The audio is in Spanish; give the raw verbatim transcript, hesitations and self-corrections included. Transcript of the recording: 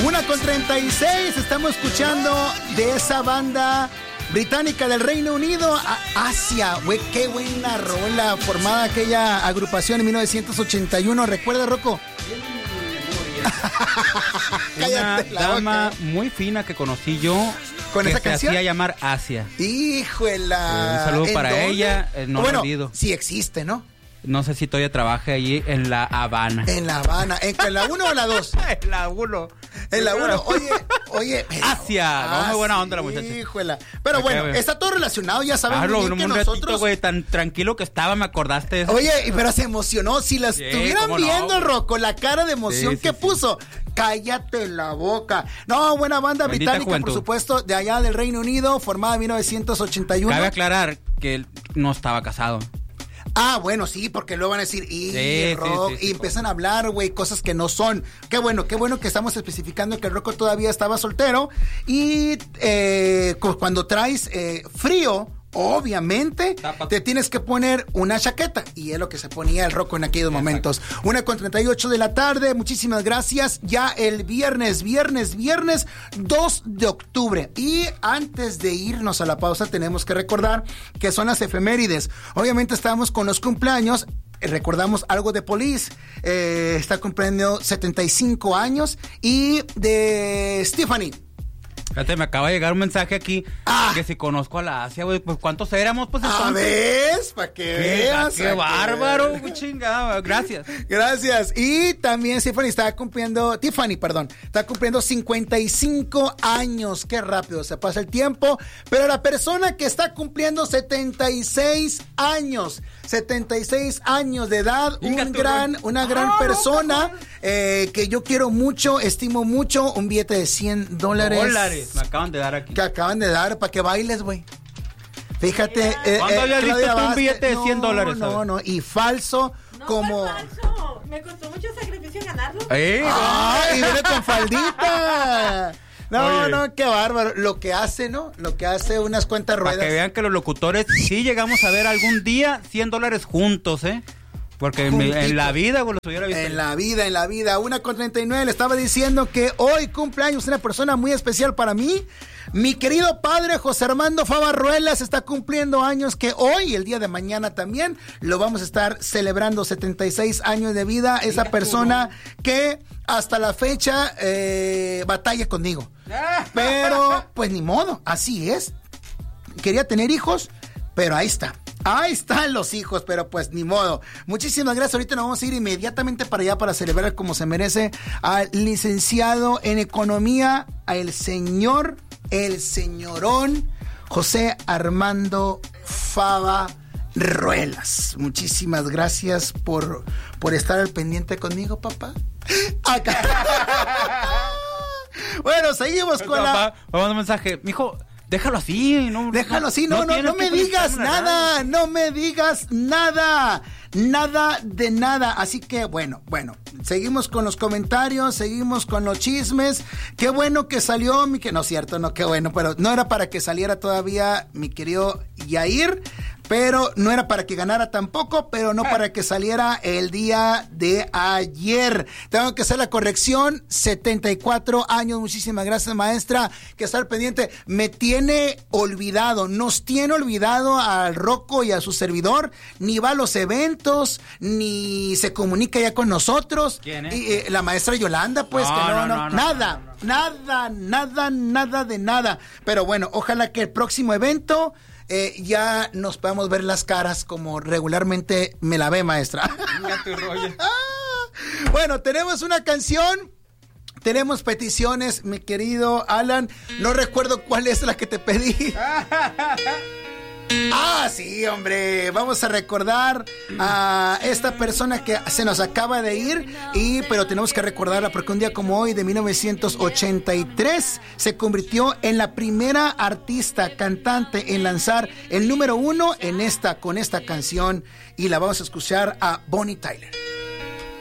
Una con treinta y seis, estamos escuchando de esa banda británica del Reino Unido, a Asia. Güey, qué buena rola, formada aquella agrupación en mil novecientos ochenta y uno. ¿Recuerda, Rocco? Una dama muy fina que conocí yo, ¿con que esa se canción? hacía llamar Asia. ¡Híjola! Eh, un saludo para dónde? ella, eh, no bueno, olvido. sí existe, ¿no? No sé si todavía trabaja allí en La Habana. En La Habana. ¿En la uno o la dos? En la uno. En la uno. Oye, oye. Pero, Asia. No, muy buena onda la sí, muchacha. Híjola. Pero Acá, bueno, güey. está todo relacionado. Ya sabes Ah, muy lo, bien un que ratito, nosotros... güey, tan tranquilo que estaba, me acordaste de eso. Oye, pero se emocionó. Si la Sí, estuvieran cómo no, viendo, güey. Rocco, la cara de emoción Sí, sí, que sí. puso. Cállate la boca. No, buena banda Bendita británica, juventud. por supuesto, de allá del Reino Unido, formada en mil novecientos ochenta y uno. Cabe aclarar que él no estaba casado. Ah, bueno, sí, porque luego van a decir, y, Sí, rock, sí, sí, y sí, empiezan a hablar, güey, cosas que no son. Qué bueno, qué bueno que estamos especificando que el Rocco todavía estaba soltero. Y eh, cu- cuando traes eh, frío, obviamente, Tápate. te tienes que poner una chaqueta. Y es lo que se ponía el Rocco en aquellos momentos. Una con treinta y ocho de la tarde, muchísimas gracias. Ya el viernes, viernes, viernes dos de octubre. Y antes de irnos a la pausa, tenemos que recordar que son las efemérides. Obviamente estamos con los cumpleaños. Eh, Recordamos algo de Police, eh, está cumpliendo setenta y cinco años. Y de Stephanie. Fíjate, me acaba de llegar un mensaje aquí Ah. que si conozco a la Asia, güey, pues ¿cuántos éramos? Pues A entonces. ver, para que Qué, veas. qué pa' que bárbaro, veas. güey, chingada, gracias. Gracias. Y también Tiffany está cumpliendo, Tiffany, perdón, está cumpliendo cincuenta y cinco años. Qué rápido se pasa el tiempo. Pero la persona que está cumpliendo setenta y seis años, setenta y seis años de edad, Venga, un tú, gran, güey. una gran Ah, persona eh, que yo quiero mucho, estimo mucho, un billete de cien dólares. Dólares, me acaban de dar aquí. Que acaban de dar para que bailes, güey. Fíjate. eh, ¿Cuándo eh, habías visto Claudia tú un Vázquez? billete de cien No, dólares, No, sabes? no, y falso No, como... fue falso. Me costó mucho sacrificio ganarlo. ¡Eh! ¡Ah! Y viene con faldita. No, Oye. no, qué bárbaro. Lo que hace, ¿no? Lo que hace unas cuantas Para ruedas. que vean que los locutores sí llegamos a ver algún día cien dólares juntos, ¿eh? Porque en, mi- en Juntitos. la vida, güey, los hubiera visto. En la vida, en la vida. Una con treinta y nueve. Le estaba diciendo que hoy cumpleaños una persona muy especial para mí. Mi querido padre José Armando Fava Ruelas está cumpliendo años, que hoy, el día de mañana también, lo vamos a estar celebrando. setenta y seis años de vida. Esa persona que hasta la fecha eh, batalla conmigo. Pero, pues ni modo, así es. Quería tener hijos, pero ahí está. Ahí están los hijos, pero pues ni modo. Muchísimas gracias. Ahorita nos vamos a ir inmediatamente para allá para celebrar como se merece al licenciado en economía, al señor, el señorón José Armando Fava Ruelas. Muchísimas gracias por, por estar al pendiente conmigo, papá. Acá. Bueno, seguimos con la... Papá, vamos a un mensaje. Mijo, déjalo así. No, Déjalo así, no, no, no, tienes me que digas felicitarme a nada, nadie. no me digas nada, nada de nada. Así que bueno, bueno, seguimos con los comentarios, seguimos con los chismes. Qué bueno que salió mi que no es cierto, no, qué bueno, pero no era para que saliera todavía mi querido Yair. Pero no era para que ganara tampoco, pero no para que saliera el día de ayer. Tengo que hacer la corrección, setenta y cuatro años, muchísimas gracias maestra, que está al pendiente. Me tiene olvidado, nos tiene olvidado al Rocco y a su servidor, ni va a los eventos, ni se comunica ya con nosotros. ¿Quién es? Y, eh, la maestra Yolanda, pues No, que no, no, no, no, no, nada. no, no, no. Nada, nada, nada de nada. Pero bueno, ojalá que el próximo evento eh, ya nos podamos ver las caras como regularmente me la ve, maestra. Venga, tu rollo. Bueno, tenemos una canción. Tenemos peticiones, mi querido Alan. No recuerdo cuál es la que te pedí. Ah, sí, hombre. Vamos a recordar a esta persona que se nos acaba de ir, y pero tenemos que recordarla porque un día como hoy de mil novecientos ochenta y tres se convirtió en la primera artista cantante en lanzar el número uno en esta con esta canción, y la vamos a escuchar a Bonnie Tyler.